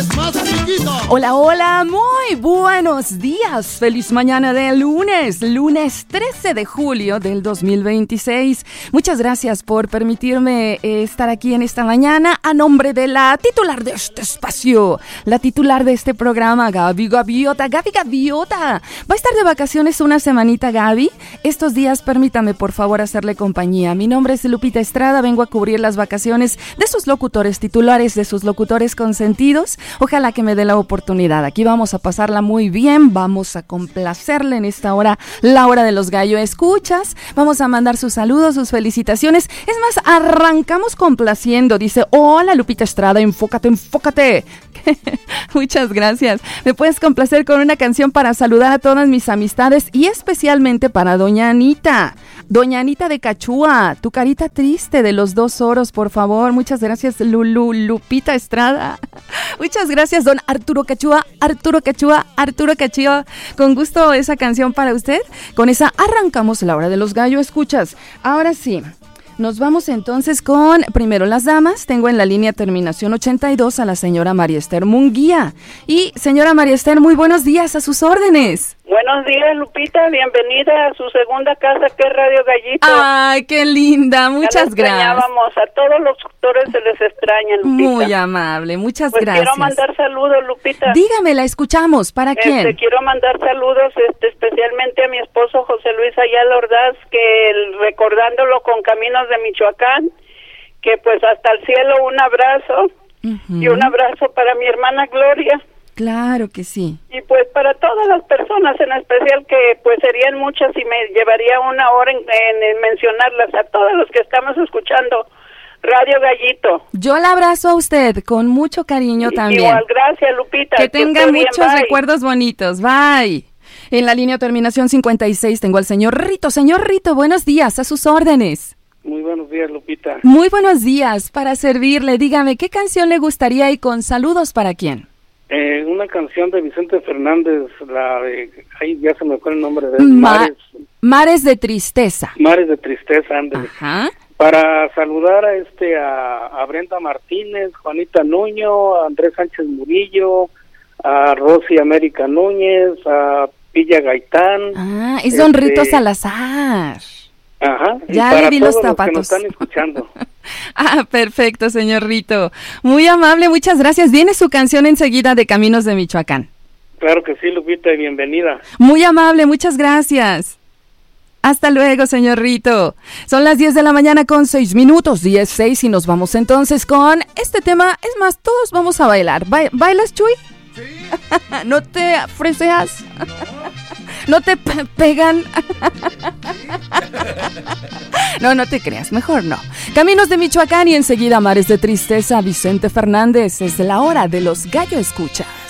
Hola, hola, muy buenos días. Feliz mañana de lunes 13 de julio del 2026. Muchas gracias por permitirme estar aquí en esta mañana a nombre de la titular de este espacio, la titular de este programa, Gaby Gaviota. Gaby Gaviota. ¿Va a estar de vacaciones una semanita, Gaby? Estos días permítame por favor hacerle compañía. Mi nombre es Lupita Estrada, vengo a cubrir las vacaciones de sus locutores titulares, de sus locutores consentidos. Ojalá que me dé la oportunidad. Aquí vamos a pasarla muy bien, vamos a complacerle en esta hora, la hora de los gallo escuchas. Vamos a mandar sus saludos, sus felicitaciones. Es más, arrancamos complaciendo. Dice, hola Lupita Estrada, enfócate, enfócate. Muchas gracias. Me puedes complacer con una canción para saludar a todas mis amistades y especialmente para Doña Anita. Doña Anita de Cachúa, tu carita triste de los 2 oros, por favor. Muchas gracias, Lupita Estrada. Muchas gracias, don Arturo Cachúa. Con gusto esa canción para usted. Con esa arrancamos la hora de los gallo escuchas. Ahora sí. Nos vamos entonces con, primero las damas. Tengo en la línea terminación 82 a la señora María Esther Munguía. Y señora María Esther, muy buenos días, a sus órdenes. Buenos días, Lupita, bienvenida a su segunda casa, que es Radio Gallito. Ay, qué linda, muchas gracias. A todos los doctores se les extraña, Lupita. Muy amable, muchas gracias. Quiero mandar saludos, Lupita. Dígame, la escuchamos, ¿para quién? Quiero mandar saludos especialmente a mi esposo José Luis Ayala Ordaz, que recordándolo con Caminos de Michoacán, que pues hasta el cielo un abrazo, y un abrazo para mi hermana Gloria. Claro que sí. Y pues para todas las personas, en especial que pues serían muchas y me llevaría una hora en mencionarlas, a todos los que estamos escuchando Radio Gallito. Yo la abrazo a usted con mucho cariño también. Igual, gracias Lupita. Que tenga muchos recuerdos bonitos, bye. En la línea terminación 56 tengo al señor Rito. Señor Rito, buenos días, a sus órdenes. Muy buenos días, Lupita. Muy buenos días, para servirle. Dígame, ¿qué canción le gustaría y con saludos para quién? Una canción de Vicente Fernández, la de, ahí ya se me fue el nombre de Mares de Tristeza. Mares de Tristeza, ándale. Ajá. Para saludar a Brenda Martínez, Juanita Nuño, a Andrés Sánchez Murillo, a Rosy América Núñez, a Pilla Gaitán. Ah, es don Rito Salazar. Ajá. Ya le vi los zapatos. Que nos están escuchando. Ah, perfecto, señor Rito. Muy amable, muchas gracias. Viene su canción enseguida de Caminos de Michoacán. Claro que sí, Lupita, y bienvenida. Muy amable, muchas gracias. Hasta luego, señor Rito. Son las 10 de la mañana con 6 minutos, 10:06, y nos vamos entonces con este tema. Es más, todos vamos a bailar. ¿Bailas, Chuy? Sí. ¿No te freseas? ¿No te pegan? No te creas, mejor no. Caminos de Michoacán y enseguida Mares de Tristeza, Vicente Fernández. Es la hora de los gallo escuchas.